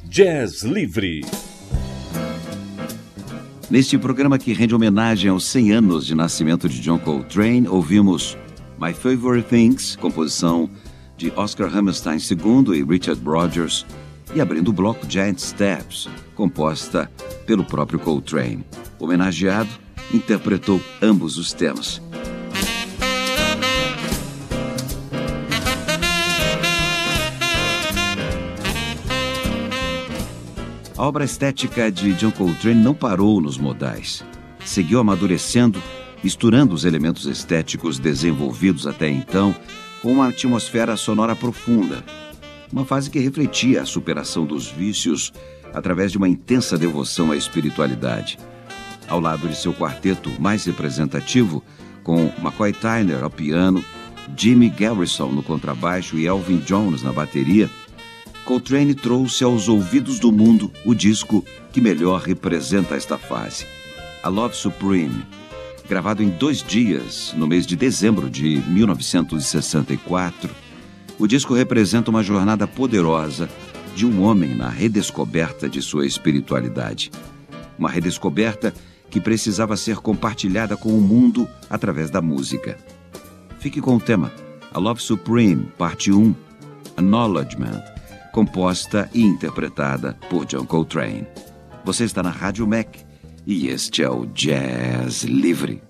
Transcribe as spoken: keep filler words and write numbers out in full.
Jazz Livre. Neste programa que rende homenagem aos cem anos de nascimento de John Coltrane, ouvimos My Favorite Things, composição de Oscar Hammerstein segundo e Richard Rodgers, e abrindo o bloco Giant Steps, composta pelo próprio Coltrane. O homenageado interpretou ambos os temas. A obra estética de John Coltrane não parou nos modais. Seguiu amadurecendo, misturando os elementos estéticos desenvolvidos até então com uma atmosfera sonora profunda. Uma fase que refletia a superação dos vícios através de uma intensa devoção à espiritualidade. Ao lado de seu quarteto mais representativo, com McCoy Tyner ao piano, Jimmy Garrison no contrabaixo e Elvin Jones na bateria, Coltrane trouxe aos ouvidos do mundo o disco que melhor representa esta fase, A Love Supreme. Gravado em dois dias, no mês de dezembro de mil novecentos e sessenta e quatro, o disco representa uma jornada poderosa de um homem na redescoberta de sua espiritualidade. Uma redescoberta que precisava ser compartilhada com o mundo através da música. Fique com o tema A Love Supreme, parte um, Acknowledgement, composta e interpretada por John Coltrane. Você está na Rádio Mac e este é o Jazz Livre.